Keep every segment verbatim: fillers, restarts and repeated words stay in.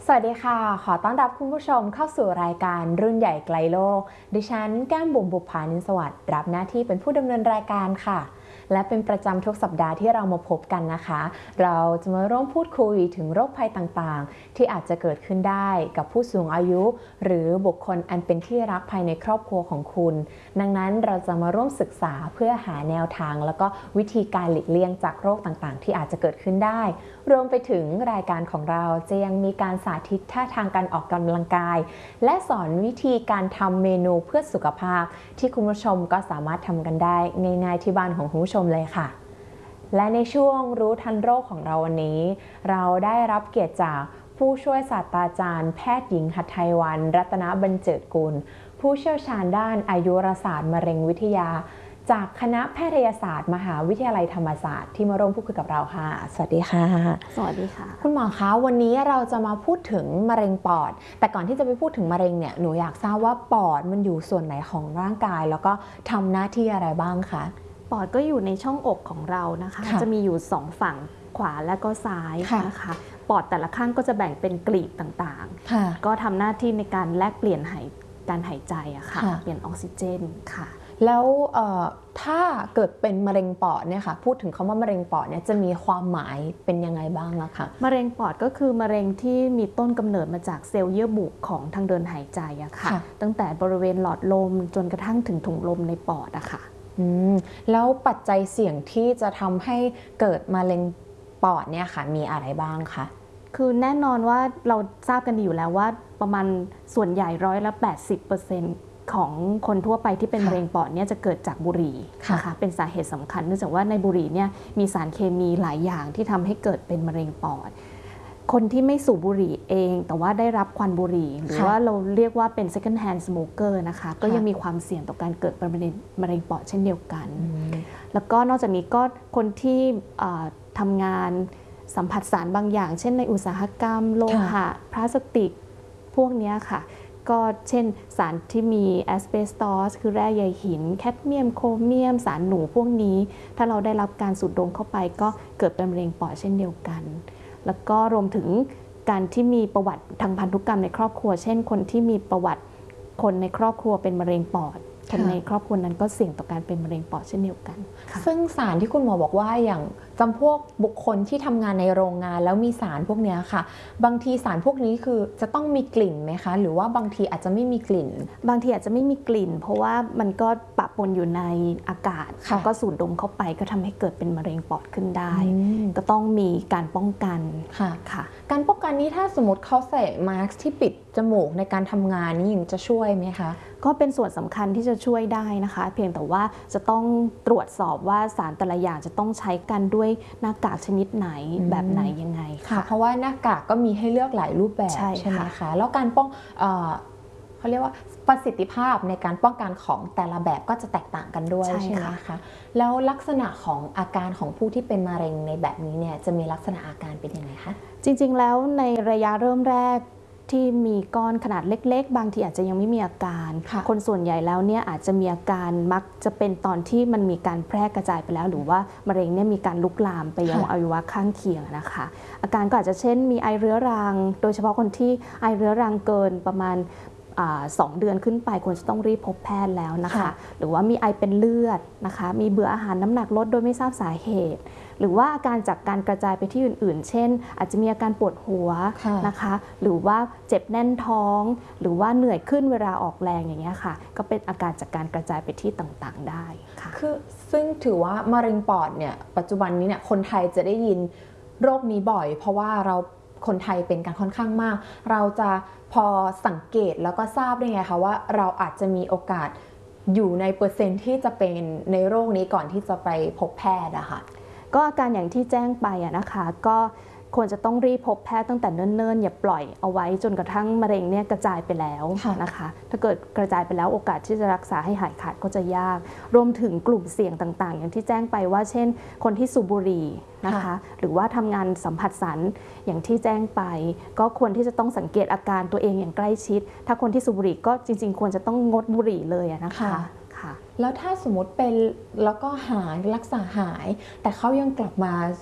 สวัสดีค่ะขอต้อนรับคุณผู้ชมเข้าสู่รายการรุ่นใหญ่ไกลโลกดิฉันแก้มบุ๋มบุภานินสวัสดิ์รับหน้าที่เป็นผู้ดำเนินรายการค่ะและเป็นประจำทุกสัปดาห์ที่เรามาพบกันนะคะเราจะมาร่วมพูดคุยถึงโรคภัยต่างๆที่อาจจะเกิดขึ้นได้กับผู้สูงอายุหรือบุคคลอันเป็นที่รักภายในครอบครัวของคุณดังนั้นเราจะมาร่วมศึกษาเพื่อหาแนวทางแล้วก็วิธีการหลีกเลี่ยงจากโรคต่างๆที่อาจจะเกิดขึ้นได้รวมไปถึงรายการของเราจะยังมีการสาธิตท่าทางการออกกำลังกายและสอนวิธีการทำเมนูเพื่อสุขภาพที่คุณผู้ชมก็สามารถทำกันได้ง่ายๆที่บ้านของคุณผู้ชมเลยค่ะและในช่วงรู้ทันโรคของเราวันนี้เราได้รับเกียรติจากผู้ช่วยศาสตราจารย์แพทย์หญิงหัตถวรรณรัตนบรรเจิดกุลผู้เชี่ยวชาญด้านอายุรศาสตร์มะเร็งวิทยาจากคณะแพทยศาสตร์มหาวิทยาลัยธรรมศาสตร์ที่มาร่วมพูดคุยกับเราค่ะสวัสดีค่ะสวัสดีค่ะคุณหมอคะวันนี้เราจะมาพูดถึงมะเร็งปอดแต่ก่อนที่จะไปพูดถึงมะเร็งเนี่ยหนูอยากทราบว่าปอดมันอยู่ส่วนไหนของร่างกายแล้วก็ทำหน้าที่อะไรบ้างคะปอดก็อยู่ในช่องอกของเรานะคะจะมีอยู่สองฝั่งขวาและก็ซ้ายนะคะปอดแต่ละข้างก็จะแบ่งเป็นกลีบต่างๆก็ทำหน้าที่ในการแลกเปลี่ยนการหายใจอะค่ะเปลี่ยนออกซิเจนค่ะแล้วถ้าเกิดเป็นมะเร็งปอดเนี่ยค่ะพูดถึงคำว่ามะเร็งปอดเนี่ยจะมีความหมายเป็นยังไงบ้างอะคะมะเร็งปอดก็คือมะเร็งที่มีต้นกำเนิดมาจากเซลล์เยื่อบุของทางเดินหายใจอะค่ะตั้งแต่บริเวณหลอดลมจนกระทั่งถึงถุงลมในปอดอะค่ะแล้วปัจจัยเสี่ยงที่จะทำให้เกิดมะเร็งปอดเนี่ยค่ะมีอะไรบ้างคะคือแน่นอนว่าเราทราบกันดีอยู่แล้วว่าประมาณส่วนใหญ่ร้อยละ แปดสิบเปอร์เซ็นต์ ของคนทั่วไปที่เป็นมะเร็งปอดเนี่ยจะเกิดจากบุหรี่นะคะเป็นสาเหตุสำคัญเนื่องจากว่าในบุหรี่เนี่ยมีสารเคมีหลายอย่างที่ทำให้เกิดเป็นมะเร็งปอดคนที่ไม่สูบบุหรี่เองแต่ว่าได้รับควันบุหรี่หรือว่าเราเรียกว่าเป็น second hand smoker นะคะก็ยังมีความเสี่ยงต่อการเกิดมะเร็งมะเร็งปอดเช่นเดียวกันแล้วก็นอกจากนี้ก็คนที่ทำงานสัมผัสสารบางอย่างเช่นในอุตสาหกรรมโลหะพลาสติกพวกนี้ค่ะก็เช่นสารที่มีแอสเบสตอสคือแร่ใยหินแคดเมียมโครเมียมสารหนูพวกนี้ถ้าเราได้รับการสูดดมเข้าไปก็เกิดเป็นมะเร็งปอดเช่นเดียวกันแล้วก็รวมถึงการที่มีประวัติทางพันธุกรรมในครอบครัวเช่นคนที่มีประวัติคนในครอบครัวเป็นมะเร็งปอดคนในครอบครัวนั้นก็เสี่ยงต่อการเป็นมะเร็งปอดเช่นเดียวกันซึ่งสารที่คุณหมอบอกว่าอย่างจำพวกบุคคลที่ทำงานในโรงงานแล้วมีสารพวกนี้ค่ะบางทีสารพวกนี้คือจะต้องมีกลิ่นไหมคะหรือว่าบางทีอาจจะไม่มีกลิ่นบางทีอาจจะไม่มีกลิ่นเพราะว่ามันก็ปะปนอยู่ในอากาศก็สูดดมเข้าไปก็ทำให้เกิดเป็นมะเร็งปอดขึ้นได้ก็ต้องมีการป้องกันค่ะค่ะการป้องกันนี้ถ้าสมมติเขาใส่มาสก์ที่ปิดจมูกในการทำงานนี่ยังจะช่วยไหมคะก็เป็นส่วนสำคัญที่จะช่วยได้นะคะเพียงแต่ว่าจะต้องตรวจสอบว่าสารแต่ละอย่างจะต้องใช้กันด้วยหน้ากากชนิดไหนแบบไหนยังไงค่ะเพราะว่าหน้ากากก็มีให้เลือกหลายรูปแบบใช่ไหมคะแล้วการป้องเขาเรียกว่าประสิทธิภาพในการป้องกันของแต่ละแบบก็จะแตกต่างกันด้วยใช่ไหมคะแล้วลักษณะของอาการของผู้ที่เป็นมะเร็งในแบบนี้เนี่ยจะมีลักษณะอาการเป็นยังไงคะจริงๆแล้วในระยะเริ่มแรกที่มีก้อนขนาดเล็กๆบางทีอาจจะยังไม่มีอาการคนส่วนใหญ่แล้วเนี่ยอาจจะมีอาการมักจะเป็นตอนที่มันมีการแพร่กระจายไปแล้วหรือว่ามะเร็งเนี่ยมีการลุกลามไปยังอวัยวะข้างเคียงนะคะอาการก็อาจจะเช่นมีไอเรื้อรังโดยเฉพาะคนที่ไอเรื้อรังเกินประมาณสองเดือนขึ้นไปควรจะต้องรีบพบแพทย์แล้วนะคะหรือว่ามีไอเป็นเลือดนะคะมีเบื่ออาหารน้ำหนักลดโดยไม่ทราบสาเหตุหรือว่าอาการจากการกระจายไปที่อื่นๆเช่นอาจจะมีอาการปวดหัวนะคะหรือว่าเจ็บแน่นท้องหรือว่าเหนื่อยขึ้นเวลาออกแรงอย่างเงี้ยค่ะก็เป็นอาการจากการกระจายไปที่ต่างๆได้ค่ะคือซึ่งถือว่ามะเร็งปอดเนี่ยปัจจุบันนี้เนี่ยคนไทยจะได้ยินโรคนี้บ่อยเพราะว่าเราคนไทยเป็นกันค่อนข้างมากเราจะพอสังเกตแล้วก็ทราบได้ไงคะว่าเราอาจจะมีโอกาสอยู่ในเปอร์เซ็นต์ที่จะเป็นในโรคนี้ก่อนที่จะไปพบแพทย์อะค่ะก็อาการอย่างที่แจ้งไปอะนะคะก็ควรจะต้องรีบพบแพทย์ตั้งแต่เนิ่นๆอย่าปล่อยเอาไว้จนกระทั่งมะเร็งเนี่ยกระจายไปแล้วนะคะถ้าเกิดกระจายไปแล้วโอกาสที่จะรักษาให้หายขาดก็จะยากรวมถึงกลุ่มเสี่ยงต่างๆอย่างที่แจ้งไปว่าเช่นคนที่สูบบุหรี่นะคะหรือว่าทำงานสัมผัสสารอย่างที่แจ้งไปก็ควรที่จะต้องสังเกตอาการตัวเองอย่างใกล้ชิดถ้าคนที่สูบบุหรี่ก็จริงๆควรจะต้องงดบุหรี่เลยนะคะแล้วถ้าสมมติเป็นแล้วก็หายรักษาหายแต่เขายังกลับมา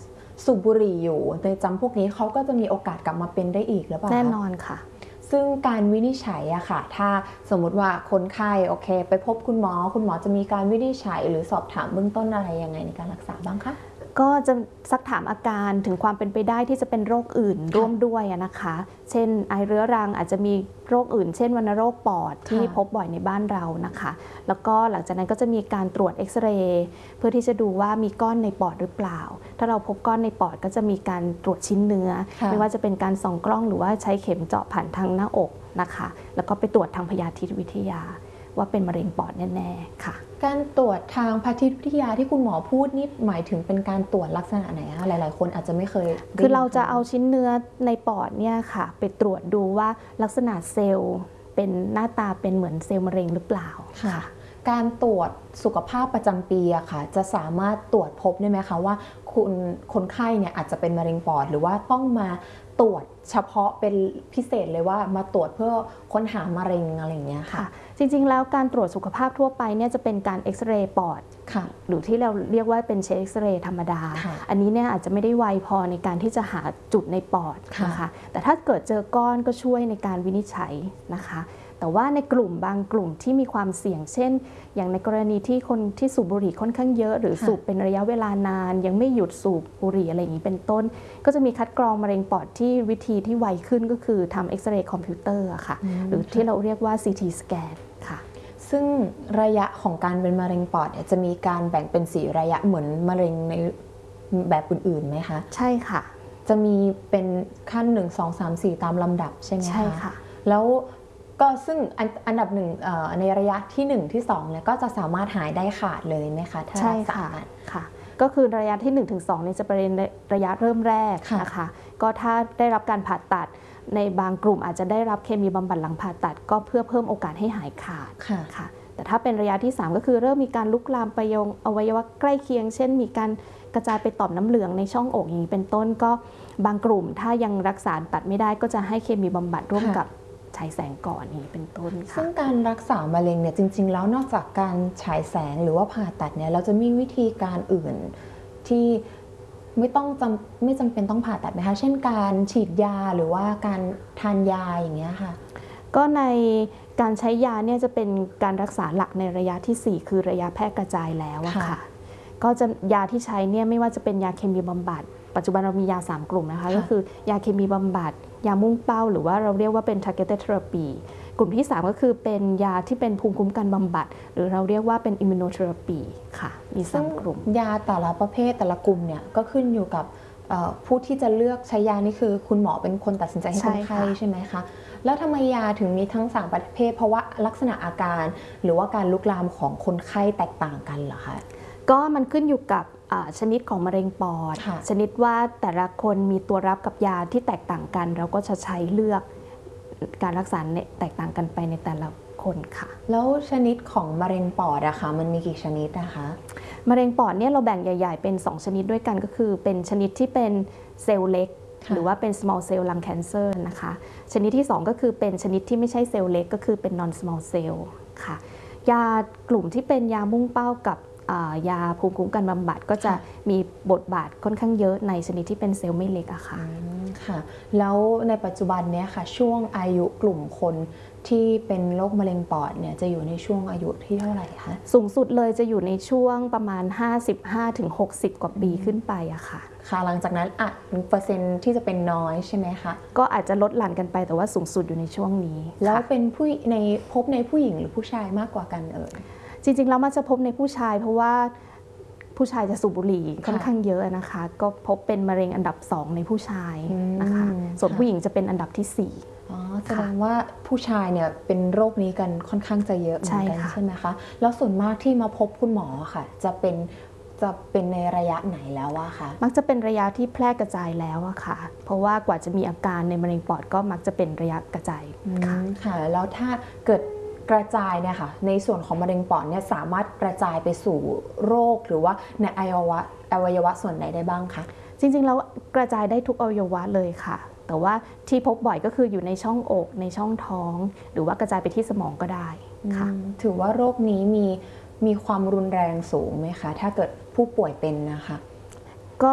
สูบบุหรี่อยู่ในจำพวกนี้เขาก็จะมีโอกาสกลับมาเป็นได้อีกหรือเปล่าคะแน่นอนค่ะซึ่งการวินิจฉัยอะค่ะถ้าสมมุติว่าคนไข้โอเคไปพบคุณหมอคุณหมอจะมีการวินิจฉัยหรือสอบถามเบื้องต้นอะไรยังไงในการรักษาบ้างคะก็จะซักถามอาการถึงความเป็นไปได้ที่จะเป็นโรคอื่นร่วมด้วยนะคะ เช่นไอเรื้อรังอาจจะมีโรคอื่น เช่นวัณโรคปอดที่พบบ่อยในบ้านเรานะคะ แล้วก็หลังจากนั้นก็จะมีการตรวจเอ็กซเรย์เพื่อที่จะดูว่ามีก้อนในปอดหรือเปล่า ถ้าเราพบก้อนในปอดก็จะมีการตรวจชิ้นเนื้อ ไม่ว่าจะเป็นการส่องกล้องหรือว่าใช้เข็มเจาะผ่านทางหน้าอกนะคะ แล้วก็ไปตรวจทางพยาธิวิทยาว่าเป็นมะเร็งปอดแน่ๆค่ะการตรวจทางพยาธิวิทยาที่คุณหมอพูดนี่หมายถึงเป็นการตรวจลักษณะไหนคะหลายๆคนอาจจะไม่เคยคือเราจะเอาชิ้นเนื้อในปอดเนี่ยค่ะไปตรวจดูว่าลักษณะเซลล์เป็นหน้าตาเป็นเหมือนเซลล์มะเร็งหรือเปล่าค่ะการตรวจสุขภาพประจำปีอะค่ะจะสามารถตรวจพบได้ไหมคะว่าคุณคนไข้เนี่ยอาจจะเป็นมะเร็งปอดหรือว่าต้องมาตรวจเฉพาะเป็นพิเศษเลยว่ามาตรวจเพื่อค้นหามะเร็งอะไรอย่างเงี้ยค่ะค่ะ จริงๆแล้วการตรวจสุขภาพทั่วไปเนี่ยจะเป็นการเอ็กซเรย์ปอดค่ะหรือที่เราเรียกว่าเป็นเช็คเอ็กซเรย์ธรรมดาค่ะอันนี้เนี่ยอาจจะไม่ได้ไวพอในการที่จะหาจุดในปอดค่ะนะคะแต่ถ้าเกิดเจอก้อนก็ช่วยในการวินิจฉัยนะคะ แต่ว่าในกลุ่มบางกลุ่มที่มีความเสี่ยงเช่น อย่างในกรณีที่คนที่สูบบุหรี่ค่อนข้างเยอะหรือค่ะสูบเป็นระยะเวลานาน ยังไม่หยุดสูบบุหรี่อะไรอย่างนี้เป็นต้น ก็จะมีคัดกรองมะเร็งปอดที่วิธีที่ไวขึ้นก็คือทำเอ็กซเรย์คอมพิวเตอร์อะค่ะอืมหรือที่เราเรียกว่า ซี ที สแกน ค่ะซึ่งระยะของการเป็นมะเร็งปอดเนี่ยจะมีการแบ่งเป็นสี่ระยะเหมือนมะเร็งในแบบอื่นๆไหมคะใช่ค่ะจะมีเป็นขั้นหนึ่งสองสามสี่ตามลำดับใช่ไหมคะใช่ค่ะแล้วก็ซึ่งอันอันดับหนึ่งเอ่อในระยะที่หนึ่งที่สองเนี่ยก็จะสามารถหายได้ขาดเลยไหมคะถ้าใช่รักษาค่ะกันค่ะ ก็คือระยะที่ หนึ่งถึงสอง เนี่ยจะเป็นระยะเริ่มแรกค่ะนะคะ ก็ถ้าได้รับการผ่าตัดในบางกลุ่มอาจจะได้รับเคมีบำบัดหลังผ่าตัด ก็เพื่อเพิ่มโอกาสให้หายขาดค่ะค่ะ แต่ถ้าเป็นระยะที่ สาม ก็คือเริ่มมีการลุกลามไปยังอวัยวะใกล้เคียง เช่น มีการกระจายไปต่อมน้ำเหลืองในช่องอกอย่างนี้เป็นต้น ก็บางกลุ่มถ้ายังรักษาตัดไม่ได้ก็จะให้เคมีบำบัดร่วมค่ะกับฉายแสงก่อนอย่างนี้เป็นต้นค่ะซึ่งการรักษามะเร็งเนี่ยจริง ๆ แล้วนอกจากการฉายแสงหรือว่าผ่าตัดเนี่ยเราจะมีวิธีการอื่นที่ไม่ต้องจำไม่จำเป็นต้องผ่าตัดไหมคะเช่นการฉีดยาหรือว่าการทานยาอย่างเงี้ยค่ะก็ในการใช้ยาเนี่ยจะเป็นการรักษาหลักในระยะที่ สี่ คือระยะแพร่กระจายแล้วอะค่ะค่ะ ก็จะยาที่ใช้เนี่ยไม่ว่าจะเป็นยาเคมีบำบัด ปัจจุบันเรามียา สาม กลุ่มนะคะค่ะก็คือยาเคมีบำบัด ยามุ่งเป้า หรือว่าเราเรียกว่าเป็น targeted therapy กลุ่มที่ สาม ก็คือเป็นยาที่เป็นภูมิคุ้มกันบำบัด หรือเราเรียกว่าเป็น immunotherapy ค่ะ มีซึ่งสาม กลุ่มยาแต่ละประเภทแต่ละกลุ่มเนี่ยก็ขึ้นอยู่กับเอ่อผู้ที่จะเลือกใช้ยานี่คือคุณหมอเป็นคนตัดสินใจให้คนไข้ใช่ค่ะใช่ไหมคะแล้วทำไมยาถึงมีทั้งสามประเภทเพราะว่าลักษณะอาการ หรือว่าการลุกลามของคนไข้แตกต่างกันเหรอคะก็มันขึ้นอยู่กับอ่าชนิดของมะเร็งปอดค่ะชนิดว่าแต่ละคนมีตัวรับกับยาที่แตกต่างกัน เราก็จะใช้เลือกการรักษาเนี่ยแตกต่างกันไปในแต่ละคนค่ะแล้วชนิดของมะเร็งปอดอะคะมันมีกี่ชนิดนะคะมะเร็งปอดเนี่ยเราแบ่งใหญ่ๆเป็น สอง ชนิดด้วยกันก็คือเป็นชนิดที่เป็นเซลล์เล็กค่ะหรือว่าเป็น small cell lung cancer นะคะชนิดที่ สอง ก็คือเป็นชนิดที่ไม่ใช่เซลล์เล็กก็คือเป็น non small cell ค่ะยากลุ่มที่เป็นยามุ่งเป้ากับอ่ายาภูมิคุ้มกันบำบัดก็จะค่ะมีบทบาทค่อนข้างเยอะในชนิดที่เป็นเซลล์ไม่เล็กอะค่ะอืมค่ะแล้วในปัจจุบันเนี้ยค่ะช่วงอายุกลุ่มคนที่เป็นโรคมะเร็งปอดเนี่ยจะอยู่ในช่วงอายุที่เท่าไหร่คะสูงสุดเลยจะอยู่ในช่วงประมาณ ห้าสิบห้าถึงหกสิบ กว่าปีขึ้นไปอะค่ะค่ะหลังจากนั้นอ่ะเปอร์เซ็นต์ที่จะเป็นน้อยใช่ไหมคะก็อาจจะลดหลั่นกันไปแต่ว่าสูงสุดอยู่ในช่วงนี้แล้วค่ะเป็นผู้ในพบในผู้หญิงหรือผู้ชายมากกว่ากันเอ่ยจริงๆแล้วมันจะพบในผู้ชายเพราะว่าผู้ชายจะสูบบุหรี่ค่อนข้างเยอะนะคะ ก็พบเป็นมะเร็งอันดับสองในผู้ชายนะคะอืมส่วนค่ะผู้หญิงจะเป็นอันดับที่สี่อ๋อแสดงว่าผู้ชายเนี่ยเป็นโรคนี้กันค่อนข้างจะเยอะเหมือนกันใช่ค่ะใช่ไหมคะแล้วส่วนมากที่มาพบคุณหมอค่ะ จะเป็นจะเป็นในระยะไหนแล้วอะคะมักจะเป็นระยะที่แพร่กระจายแล้วอะค่ะ เพราะว่ากว่าจะมีอาการในมะเร็งปอดก็มักจะเป็นระยะกระจายอืมค่ะค่ะแล้วถ้าเกิดกระจายเนี่ยค่ะในส่วนของมะเร็งปอดเนี่ยสามารถกระจายไปสู่โรคหรือว่าในอวัยวะอวัยวะส่วนไหนได้บ้างคะจริงๆแล้วกระจายได้ทุกอวัยวะเลยค่ะ แต่ว่าที่พบบ่อยก็คืออยู่ในช่องอกในช่องท้อง หรือว่ากระจายไปที่สมองก็ได้ค่ะอืมถือว่าโรคนี้มีมีความรุนแรงสูงไหมคะ ถ้าเกิดผู้ป่วยเป็นนะคะก็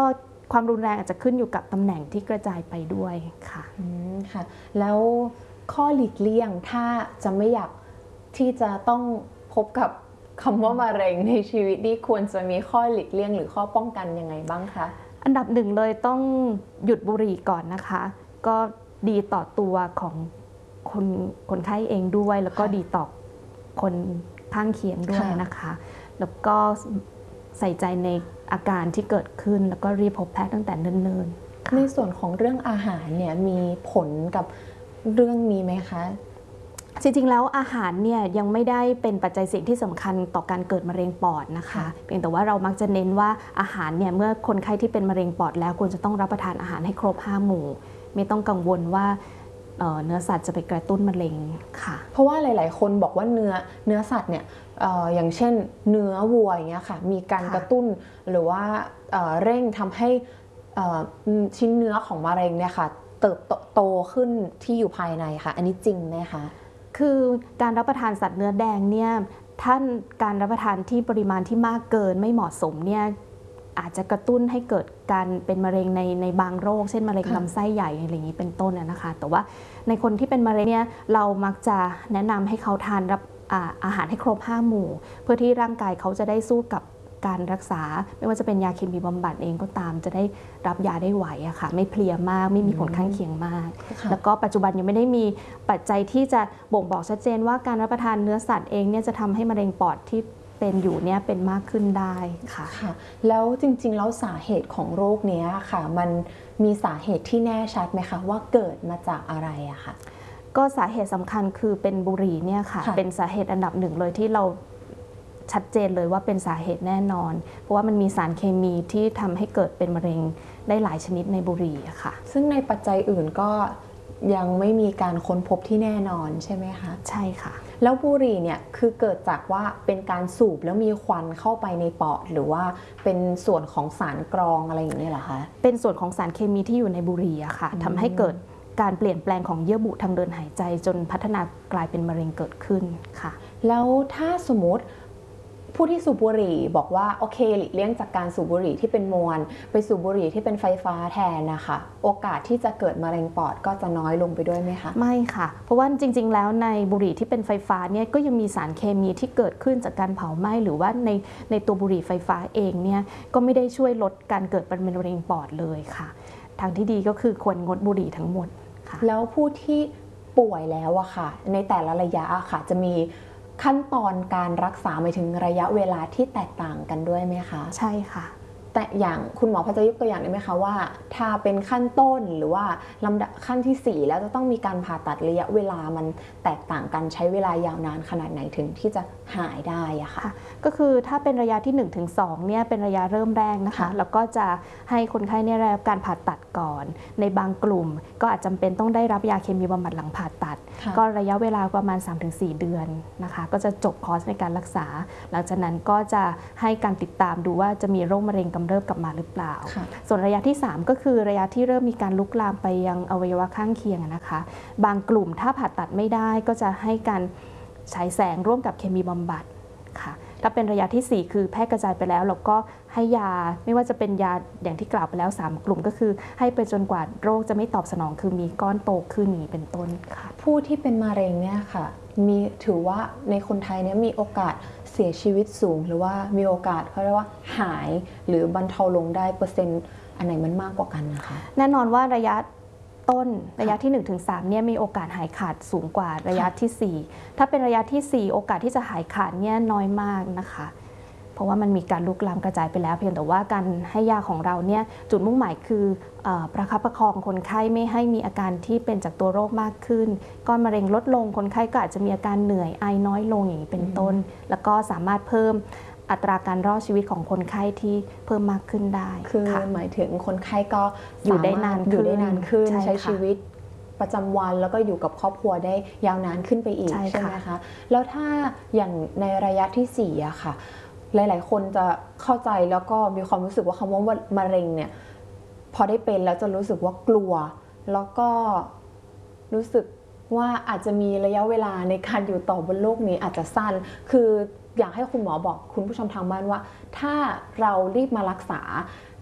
ความรุนแรงอาจจะขึ้นอยู่กับตำแหน่งที่กระจายไปด้วยค่ะอืมค่ะแล้วข้อหลีกเลี่ยงถ้าจะไม่อยากที่จะต้องพบกับคำว่ามะเร็งในชีวิตนี่ควรจะมีข้อหลีกเลี่ยงหรือข้อป้องกันยังไงบ้างคะอันดับหนึ่งเลยต้องหยุดบุหรี่ก่อนนะคะก็ดีต่อตัวของคนคนไข้เองด้วยแล้วก็ดีต่อคนข้างเคียงด้วยนะคะแล้วก็ใส่ใจในอาการที่เกิดขึ้นแล้วก็รีบพบแพทย์ตั้งแต่เนิ่นๆในส่วนของเรื่องอาหารเนี่ยมีผลกับเรื่องนี้ไหมคะจริงๆแล้วอาหารเนี่ยยังไม่ได้เป็นปัจจัยเสี่ยงที่สำคัญต่อการเกิดมะเร็งปอดนะคะเพียงแต่ว่าเรามักจะเน้นว่าอาหารเนี่ยเมื่อคนไข้ที่เป็นมะเร็งปอดแล้วควรจะต้องรับประทานอาหารให้ครบห้าหมู่ไม่ต้องกังวลว่าเนื้อสัตว์จะไปกระตุ้นมะเร็งค่ะเพราะว่าหลายๆคนบอกว่าเนื้อเนื้อสัตว์เนี่ย อ, อย่างเช่นเนื้อวัวอย่างเงี้ยค่ะมีการกระตุ้นหรือว่าเร่งทำให้ชิ้นเนื้อของมะเร็งเนี่ยค่ะเติบโตขึ้นที่อยู่ภายในค่ะอันนี้จริงไหมคะคือการรับประทานสัตว์เนื้อแดงเนี่ยท่านการรับประทานที่ปริมาณที่มากเกินไม่เหมาะสมเนี่ยอาจจะกระตุ้นให้เกิดการเป็นมะเร็งในในบางโรคเช่นมะเร็งลำไส้ใหญ่อะไรอย่างนี้เป็นต้นนะคะแต่ว่าในคนที่เป็นมะเร็งเนี่ยเรามักจะแนะนำให้เขาทานรับอาอาหารให้ครบห้าหมู่เพื่อที่ร่างกายเขาจะได้สู้กับการรักษาไม่ว่าจะเป็นยาเคมีบำบัดเองก็ตามจะได้รับยาได้ไหวอะค่ะไม่เพลียมากไม่มีผลข้างเคียงมากแล้วก็ปัจจุบันยังไม่ได้มีปัจจัยที่จะบ่งบอกชัดเจนว่าการรับประทานเนื้อสัตว์เองเนี่ยจะทำให้มะเร็งปอดที่เป็นอยู่เนี่ยเป็นมากขึ้นได้ค่ะค่ะแล้วจริงๆแล้วสาเหตุของโรคนี้ค่ะมันมีสาเหตุที่แน่ชัดไหมคะว่าเกิดมาจากอะไรอะค่ะก็สาเหตุสำคัญคือเป็นบุหรี่เนี่ยค่ะเป็นสาเหตุอันดับหนึ่งเลยที่เราชัดเจนเลยว่าเป็นสาเหตุแน่นอนเพราะว่ามันมีสารเคมีที่ทำให้เกิดเป็นมะเร็งได้หลายชนิดในบุหรี่ค่ะซึ่งในปัจจัยอื่นก็ยังไม่มีการค้นพบที่แน่นอนใช่ไหมคะใช่ค่ะแล้วบุหรี่เนี่ยคือเกิดจากว่าเป็นการสูบแล้วมีควันเข้าไปในปอดหรือว่าเป็นส่วนของสารกรองอะไรอย่างนี้เหรอคะเป็นส่วนของสารเคมีที่อยู่ในบุหรี่อะค่ะทำให้เกิดการเปลี่ยนแปลงของเยื่อบุทางเดินหายใจจนพัฒนากลายเป็นมะเร็งเกิดขึ้นค่ะแล้วถ้าสมมติผู้ที่สูบบุหรี่บอกว่าโอเคหลีกเลี่ยงจากการสูบบุหรี่ที่เป็นมวลไปสูบบุหรี่ที่เป็นไฟฟ้าแทนนะคะโอกาสที่จะเกิดมะเร็งปอดก็จะน้อยลงไปด้วยไหมคะไม่ค่ะเพราะว่าจริงๆแล้วในบุหรี่ที่เป็นไฟฟ้าเนี่ยก็ยังมีสารเคมีที่เกิดขึ้นจากการเผาไหม้หรือว่าในในตัวบุหรี่ไฟฟ้าเองเนี่ยก็ไม่ได้ช่วยลดการเกิดเป็นมะเร็งปอดเลยค่ะทางที่ดีก็คือควรงดบุหรี่ทั้งหมดค่ะแล้วผู้ที่ป่วยแล้วอะค่ะในแต่ละระยะอะค่ะจะมีขั้นตอนการรักษาหมายถึงระยะเวลาที่แตกต่างกันด้วยไหมคะใช่ค่ะแต่อย่างคุณหมอพอจะยกตัวอย่างได้ไหมคะว่าถ้าเป็นขั้นต้นหรือว่าลำดับขั้นที่สี่แล้วจะต้องมีการผ่าตัดระยะเวลามันแตกต่างกันใช้เวลายาวนานขนาดไหนถึงที่จะหายได้อะค่ะก็คือถ้าเป็นระยะที่ หนึ่งถึงสอง เนี่ยเป็นระยะเริ่มแรกนะคะแล้วก็จะให้คนไข้ได้รับการผ่าตัดก่อนในบางกลุ่มก็อาจจำเป็นต้องได้รับยาเคมีบำบัดหลังผ่าตัดก็ระยะเวลาประมาณ สามถึงสี่ เดือนนะคะก็จะจบคอร์สในการรักษาหลังจากนั้นก็จะให้การติดตามดูว่าจะมีโรคมะเร็งกำเริบกลับมาหรือเปล่าส่วนระยะที่สามก็คือระยะที่เริ่มมีการลุกลามไปยังอวัยวะข้างเคียงนะคะบางกลุ่มถ้าผ่าตัดไม่ได้ก็จะให้การฉายแสงร่วมกับเคมีบำบัดค่ะถ้าเป็นระยะที่สี่คือแพร่กระจายไปแล้วเราก็ให้ยาไม่ว่าจะเป็นยาอย่างที่กล่าวไปแล้วสามกลุ่มก็คือให้ไปจนกว่าโรคจะไม่ตอบสนองคือมีก้อนโตขึ้นนี้เป็นต้นค่ะผู้ที่เป็นมะเร็งเนี่ยค่ะมีถือว่าในคนไทยเนี่ยมีโอกาสเสียชีวิตสูงหรือว่ามีโอกาสเขาเรียกว่าหายหรือบรรเทาลงได้เปอร์เซ็นต์อันไหนมันมากกว่ากันนะคะแน่นอนว่าระยะต้นระยะที่ หนึ่งถึงสาม เนี่ยมีโอกาสหายขาดสูงกว่าระยะที่สี่ถ้าเป็นระยะที่สี่โอกาสที่จะหายขาดเนี่ยน้อยมากนะคะเพราะว่ามันมีการลุกลามกระจายไปแล้วเพียงแต่ว่าการให้ยาของเราเนี่ยจุดมุ่งหมายคือประคับประคองคนไข้ไม่ให้มีอาการที่เป็นจากตัวโรคมากขึ้นก้อนมะเร็งลดลงคนไข้ก็อาจจะมีอาการเหนื่อยไอน้อยลงอย่างนี้เป็นต้นแล้วก็สามารถเพิ่มอัตราการรอดชีวิตของคนไข้ที่เพิ่มมากขึ้นได้คือหมายถึงคนไข้ก็อยู่ได้นานอยู่ได้นานขึ้นใช้ชีวิตประจำวันแล้วก็อยู่กับครอบครัวได้ยาวนานขึ้นไปอีกใช่ไหมคะแล้วถ้าอย่างในระยะที่สี่อะค่ะหลายๆคนจะเข้าใจแล้วก็มีความรู้สึกว่าคำว่ามะเร็งเนี่ยพอได้เป็นแล้วจะรู้สึกว่ากลัวแล้วก็รู้สึกว่าอาจจะมีระยะเวลาในการอยู่ต่อบนโลกนี้อาจจะสั้นคืออยากให้คุณหมอบอกคุณผู้ชมทางบ้านว่าถ้าเรารีบมารักษา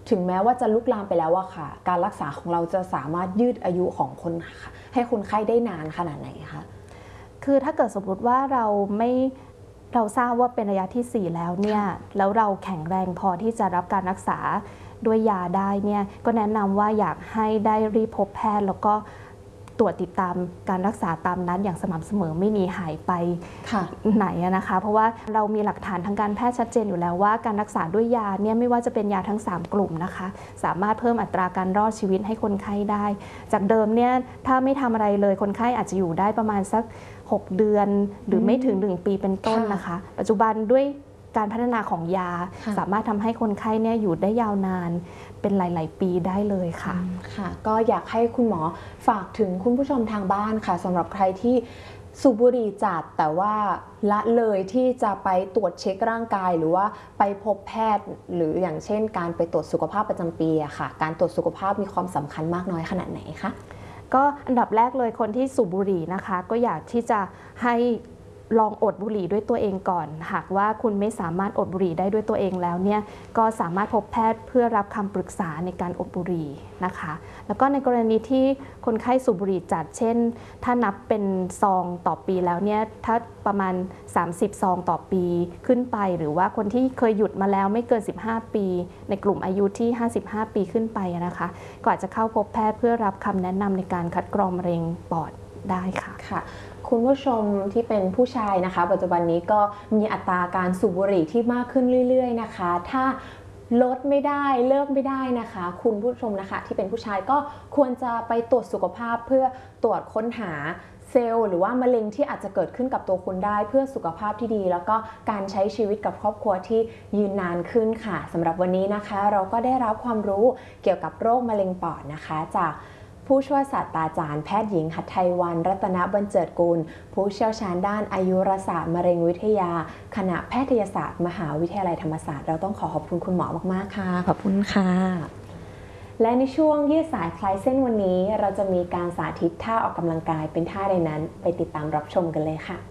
ถึงแม้ว่าจะลุกลามไปแล้วอะค่ะการรักษาของเราจะสามารถยืดอายุของคนให้คนไข้ได้นานขนาดไหนคะคือถ้าเกิดสมมติว่าเราไม่เราทราบว่าเป็นระยะที่สี่แล้วเนี่ยแล้วเราแข็งแรงพอที่จะรับการรักษาด้วยยาได้เนี่ยก็แนะนำว่าอยากให้ได้รีบพบแพทย์แล้วก็ตรวจติดตามการรักษาตามนั้นอย่างสม่ำเสมอไม่มีหายไปไหนนะคะเพราะว่าเรามีหลักฐานทางการแพทย์ชัดเจนอยู่แล้วว่าการรักษาด้วยยาเนี่ยไม่ว่าจะเป็นยาทั้งสามกลุ่มนะคะสามารถเพิ่มอัตราการรอดชีวิตให้คนไข้ได้จากเดิมเนี่ยถ้าไม่ทำอะไรเลยคนไข้อาจจะอยู่ได้ประมาณสักหกเดือนหรือไม่ถึงหนึ่งปีเป็นต้นนะคะปัจจุบันด้วยการพัฒนาของยาสามารถทำให้คนไข้เนี่ยอยู่ได้ยาวนานเป็นหลายๆปีได้เลยค่ะค่ะก็อยากให้คุณหมอฝากถึงคุณผู้ชมทางบ้านค่ะสำหรับใครที่สูบบุหรี่จัดแต่ว่าละเลยที่จะไปตรวจเช็คร่างกายหรือว่าไปพบแพทย์หรืออย่างเช่นการไปตรวจสุขภาพประจำปีอะค่ะการตรวจสุขภาพมีความสำคัญมากน้อยขนาดไหนคะก็อันดับแรกเลยคนที่สูบบุหรี่นะคะก็อยากที่จะให้ลองอดบุหรี่ด้วยตัวเองก่อนหากว่าคุณไม่สามารถอดบุหรี่ได้ด้วยตัวเองแล้วเนี่ยก็สามารถพบแพทย์เพื่อรับคำปรึกษาในการอดบุหรี่นะคะแล้วก็ในกรณีที่คนไข้สูบบุหรี่จัดเช่นถ้านับเป็นซองต่อปีแล้วเนี่ยถ้าประมาณสามสิบซองต่อปีขึ้นไปหรือว่าคนที่เคยหยุดมาแล้วไม่เกินสิบห้าปีในกลุ่มอายุที่ห้าสิบห้าปีขึ้นไปนะคะก็อาจจะเข้าพบแพทย์เพื่อรับคำแนะนำในการคัดกรองมะเร็งปอดได้ค่ะค่ะคุณผู้ชมที่เป็นผู้ชายนะคะปัจจุบันนี้ก็มีอัตราการสูบบุหรี่ที่มากขึ้นเรื่อยๆนะคะถ้าลดไม่ได้เลิกไม่ได้นะคะคุณผู้ชมนะคะที่เป็นผู้ชายก็ควรจะไปตรวจสุขภาพเพื่อตรวจค้นหาเซลล์หรือว่ามะเร็งที่อาจจะเกิดขึ้นกับตัวคุณได้เพื่อสุขภาพที่ดีแล้วก็การใช้ชีวิตกับครอบครัวที่ยืนนานขึ้นค่ะสำหรับวันนี้นะคะเราก็ได้รับความรู้เกี่ยวกับโรคมะเร็งปอดนะคะจากผู้ช่วยศาสตราจารย์แพทย์หญิงหัตถไวรรณรัตนบันเจิดกุลผู้เชี่ยวชาญด้านอายุรศาสตร์มะเร็งวิทยาคณะแพทยศาสตร์มหาวิทยาลัยธรรมศาสตร์เราต้องขอขอบคุณคุณหมอมากๆค่ะขอบคุณค่ะและในช่วงยืดสายคลายเส้นวันนี้เราจะมีการสาธิตท่าออกกำลังกายเป็นท่าใดนั้นไปติดตามรับชมกันเลยค่ะ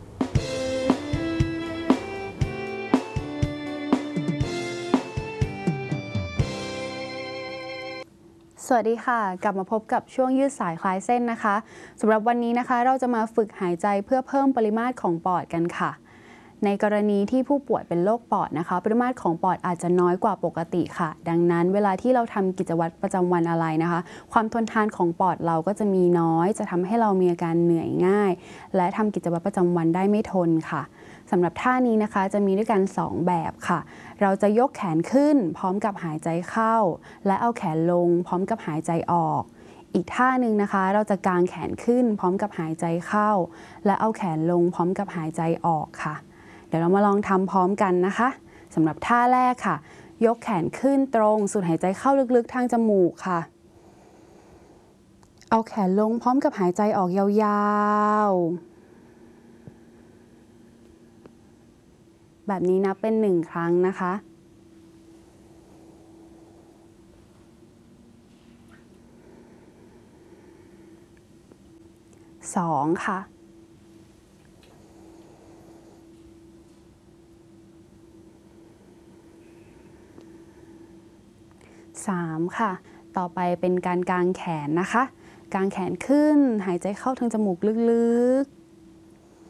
สวัสดีค่ะกลับมาพบกับช่วงยืดสายคลายเส้นนะคะสำหรับวันนี้นะคะเราจะมาฝึกหายใจเพื่อเพิ่มปริมาตรของปอดกันค่ะในกรณีที่ผู้ป่วยเป็นโรคปอดนะคะปริมาตรของปอดอาจจะน้อยกว่าปกติค่ะดังนั้นเวลาที่เราทำกิจวัตรประจำวันอะไรนะคะความทนทานของปอดเราก็จะมีน้อยจะทำให้เรามีอาการเหนื่อยง่ายและทำกิจวัตรประจำวันได้ไม่ทนค่ะสำหรับท่านี้นะคะจะมีด้วยกันสองแบบค่ะเราจะยกแขนขึ้นพร้อมกับหายใจเข้าและเอาแขนลงพร้อมกับหายใจออกอีกท่าหนึ่งนะคะเราจะกางแขนขึ้นพร้อมกับหายใจเข้าและเอาแขนลงพร้อมกับหายใจออกค่ะเดี๋ยวเรามาลองทำพร้อมกันนะคะสำหรับท่าแรกค่ะยกแขนขึ้นตรงสูดหายใจเข้าลึกๆทางจมูกค่ะเอาแขนลงพร้อมกับหายใจออกยาวๆแบบนี้นับเป็นหนึ่งครั้งนะคะสองค่ะสามค่ะต่อไปเป็นการกางแขนนะคะกางแขนขึ้นหายใจเข้าทางจมูกลึก